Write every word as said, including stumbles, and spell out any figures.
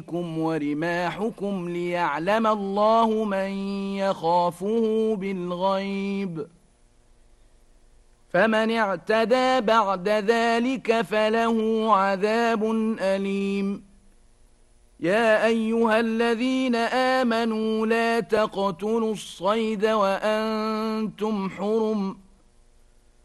ورماحكم ليعلم الله من يخافه بالغيب فمن اعتدى بعد ذلك فله عذاب أليم يا أيها الذين آمنوا لا تقتلوا الصيد وأنتم حرم